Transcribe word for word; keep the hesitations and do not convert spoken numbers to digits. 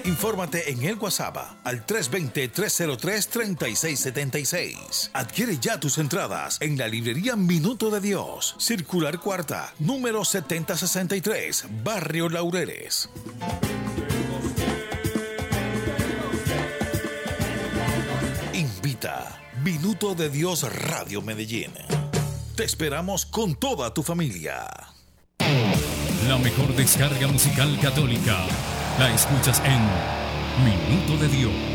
Infórmate en el WhatsApp al tres dos cero, tres cero tres, tres seis siete seis. Adquiere ya tus entradas en la librería Minuto de Dios, Circular Cuarta, número setenta sesenta y tres, Barrio Laureles. Invita Minuto de Dios Radio Medellín. Te esperamos con toda tu familia. La mejor descarga musical católica la escuchas en Minuto de Dios.